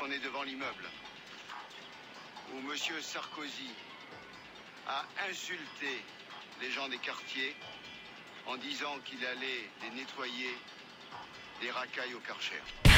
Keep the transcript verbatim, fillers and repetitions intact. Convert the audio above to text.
qu'on est devant l'immeuble où Monsieur Sarkozy a insulté les gens des quartiers en disant qu'il allait les nettoyer des racailles au Karcher.